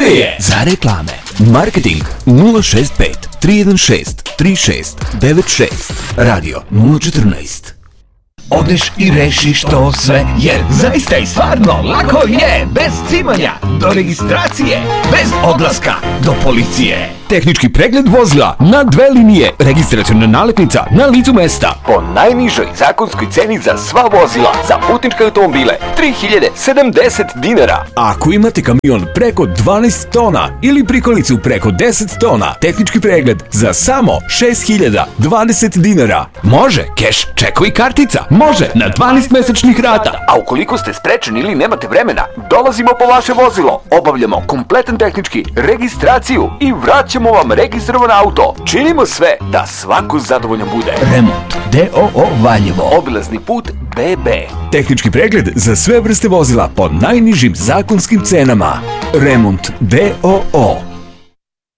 je za reklame. Marketing 065 316 3696. Radio 014. Odeš i rešiš to sve, jer zaista i stvarno lako je, bez cimanja, do registracije, bez odlaska do policije. Tehnički pregled vozila na 2 linije, registraciona nalepnica na licu mesta, po najnižoj zakonskoj ceni za sva vozila, za putničke automobile 3070 dinara. Ako imate kamion preko 12 tona ili prikolicu preko 10 tona, tehnički pregled za samo 6020 dinara. Može keš, čekovi i kartica. Može na 12 mesečnih rata. A ukoliko ste sprečeni ili nemate vremena, dolazimo po vaše vozilo, obavljamo kompletan tehnički, registraciju i vraćamo vam registrovan auto. Činimo sve da svako zadovoljan bude. Remont D.O.O. Valjevo, obilazni put BB. Tehnički pregled za sve vrste vozila po najnižim zakonskim cenama. Remont D.O.O.